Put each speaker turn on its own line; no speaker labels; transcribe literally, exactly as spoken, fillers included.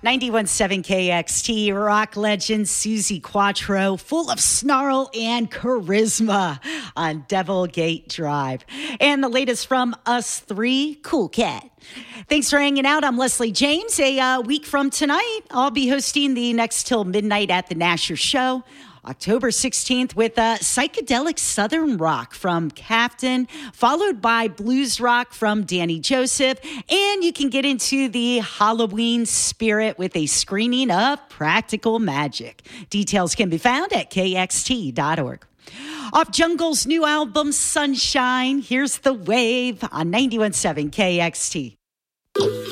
ninety-one point seven K X T, rock legend Suzi Quatro, full of snarl and charisma on Devil Gate Drive. And the latest from us three, Cool Cat. Thanks for hanging out. I'm Leslie James. A uh, week from tonight, I'll be hosting the Next Till Midnight at the Nasher Show, October sixteenth, with uh, psychedelic Southern rock from Captain, followed by blues rock from Danny Joseph. And you can get into the Halloween spirit with a screening of Practical Magic. Details can be found at K X T dot org. Off Jungle's new album, Sunshine, here's The Wave on ninety-one point seven K X T.